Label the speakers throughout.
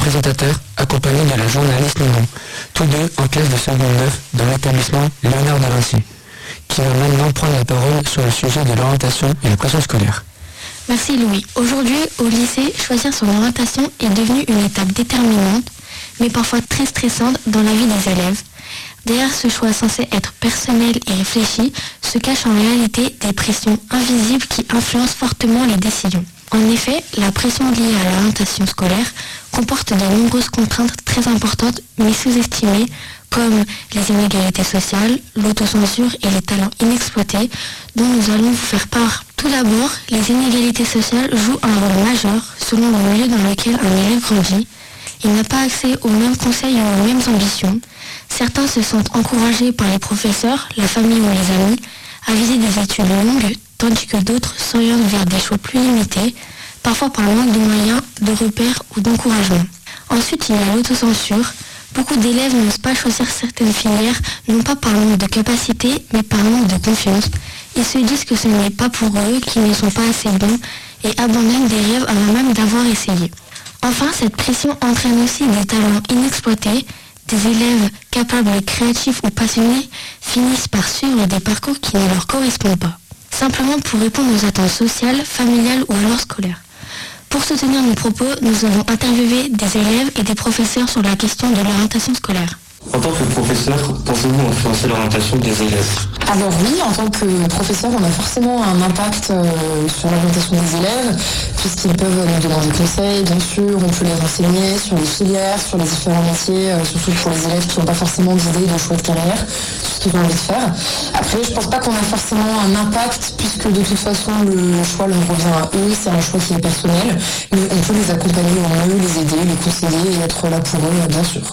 Speaker 1: présentateur accompagné de la journaliste Ninon, tous deux en classe de seconde 9 dans l'établissement Léonard de Vinci, qui va maintenant prendre la parole sur le sujet de l'orientation et la pression scolaire.
Speaker 2: Merci Louis. Aujourd'hui, au lycée, choisir son orientation est devenu une étape déterminante, mais parfois très stressante dans la vie des élèves. Derrière ce choix censé être personnel et réfléchi, se cachent en réalité des pressions invisibles qui influencent fortement les décisions. En effet, la pression liée à l'orientation scolaire comporte de nombreuses contraintes très importantes mais sous-estimées, comme les inégalités sociales, l'autocensure et les talents inexploités, dont nous allons vous faire part. Tout d'abord, les inégalités sociales jouent un rôle majeur selon le milieu dans lequel un élève grandit. Il n'a pas accès aux mêmes conseils ou aux mêmes ambitions. Certains se sentent encouragés par les professeurs, la famille ou les amis à viser des études longues, tandis que d'autres s'orientent vers des choix plus limités, parfois par manque de moyens, de repères ou d'encouragement. Ensuite, il y a l'autocensure. Beaucoup d'élèves n'osent pas choisir certaines filières, non pas par manque de capacité, mais par manque de confiance. Ils se disent que ce n'est pas pour eux, qu'ils ne sont pas assez bons, et abandonnent des rêves avant même d'avoir essayé. Enfin, cette pression entraîne aussi des talents inexploités. Des élèves capables, créatifs ou passionnés finissent par suivre des parcours qui ne leur correspondent pas, simplement pour répondre aux attentes sociales, familiales ou alors scolaires. Pour soutenir nos propos, nous avons interviewé des élèves et des professeurs sur la question de l'orientation scolaire.
Speaker 1: En tant que professeur, pensez-vous influencer l'orientation des élèves ?
Speaker 3: Alors oui, en tant que professeur, on a forcément un impact sur l'orientation des élèves, puisqu'ils peuvent nous demander conseils, bien sûr, on peut les renseigner sur les filières, sur les différents métiers, surtout pour les élèves qui n'ont pas forcément d'idée de choix de carrière, sur ce qu'ils ont envie de faire. Après, je pense pas qu'on a forcément un impact, puisque de toute façon, le choix leur revient à eux, c'est un choix qui est personnel, mais on peut les accompagner au mieux, les aider, les conseiller et être là pour eux, bien sûr.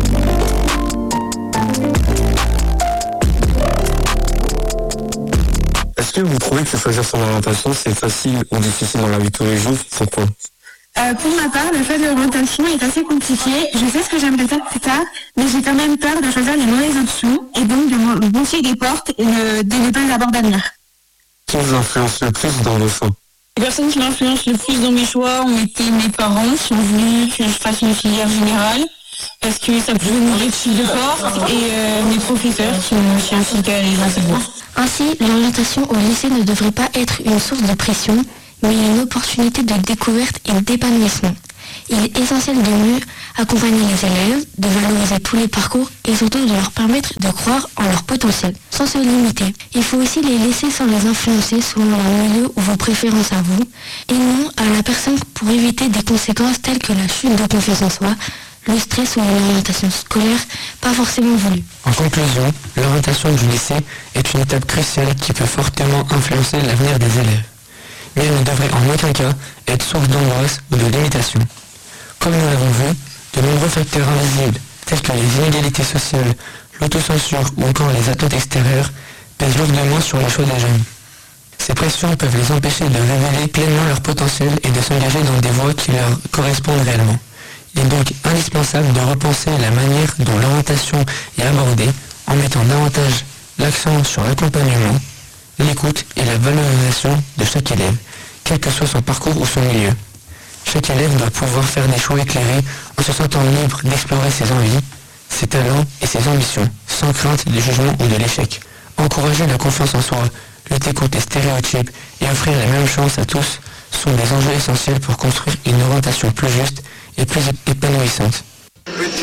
Speaker 1: Est-ce que vous trouvez que choisir son orientation, c'est facile ou difficile dans la vie de tous les jours ? Pourquoi ?
Speaker 4: Pour ma part, le choix de l'orientation est assez compliqué. Je sais ce que j'aimerais faire plus tard, mais j'ai quand même peur de choisir les mauvaises options et donc de me boucher des portes et de ne pas avoir d'avenir.
Speaker 1: Qui vous influence le plus dans vos choix ?
Speaker 4: Les personnes qui m'influencent le plus dans mes choix ont été mes parents qui ont voulu que je fasse une filière générale parce que ça pouvait m'ouvrir plus de portes et mes professeurs qui m'ont aussi incité à les intégrer.
Speaker 2: Ainsi, l'orientation au lycée ne devrait pas être une source de pression, mais une opportunité de découverte et d'épanouissement. Il est essentiel de mieux accompagner les élèves, de valoriser tous les parcours et surtout de leur permettre de croire en leur potentiel, sans se limiter. Il faut aussi les laisser sans les influencer selon le milieu ou vos préférences à vous, et non à la personne pour éviter des conséquences telles que la chute de confiance en soi, le stress ou une orientation scolaire pas forcément voulue.
Speaker 1: En conclusion, l'orientation du lycée est une étape cruciale qui peut fortement influencer l'avenir des élèves. Mais elle ne devrait en aucun cas être source d'angoisse ou de limitation. Comme nous l'avons vu, de nombreux facteurs invisibles, tels que les inégalités sociales, l'autocensure ou encore les attentes extérieures, pèsent lourdement sur les choix des jeunes. Ces pressions peuvent les empêcher de révéler pleinement leur potentiel et de s'engager dans des voies qui leur correspondent réellement. Il est donc indispensable de repenser la manière dont l'orientation est abordée en mettant davantage l'accent sur l'accompagnement, l'écoute et la valorisation de chaque élève, quel que soit son parcours ou son milieu. Chaque élève doit pouvoir faire des choix éclairés en se sentant libre d'explorer ses envies, ses talents et ses ambitions, sans crainte du jugement ou de l'échec. Encourager la confiance en soi, lutter contre les stéréotypes et offrir les mêmes chances à tous sont des enjeux essentiels pour construire une orientation plus juste et plus épanouissante.